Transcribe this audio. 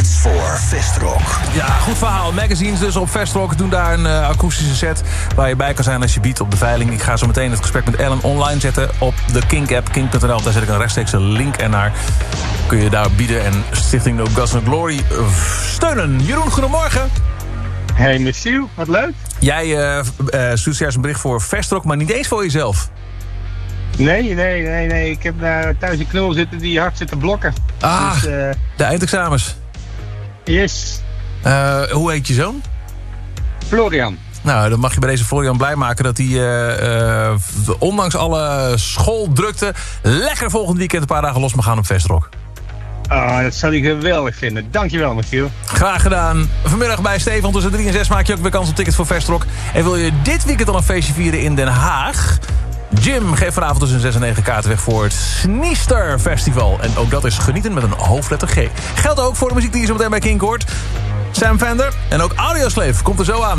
tickets voor Festrock. Ja, goed verhaal. Magazines dus op Festrock doen daar een akoestische set waar je bij kan zijn als je biedt op de veiling. Ik ga zo meteen het gesprek met Ellen online zetten op de Kink-app, kink.nl. Daar zet ik een rechtstreekse link ernaar. Kun je daar bieden en Stichting No Gods No Glory steunen. Jeroen, goedemorgen. Hey Michiel, wat leuk. Jij stuurt juist een bericht voor Festrock, maar niet eens voor jezelf. Nee. Ik heb daar thuis een knul zitten die hard zit te blokken. Ah, dus, de eindexamens. Yes. Hoe heet je zoon? Florian. Nou, dan mag je bij deze Florian blij maken dat hij ondanks alle schooldrukte lekker volgend weekend een paar dagen los mag gaan op Festrock. Oh, dat zou ik geweldig vinden. Dankjewel, Michiel. Graag gedaan. Vanmiddag bij Stefan tussen 3 en 6 maak je ook weer kans op tickets voor Festrock. En wil je dit weekend al een feestje vieren in Den Haag? Jim geeft vanavond tussen 6 en 9 kaarten weg voor het Sneester Festival. En ook dat is genieten met een hoofdletter G. Geldt ook voor de muziek die je zo meteen bij Kink hoort. Sam Fender en ook Audioslave komt er zo aan.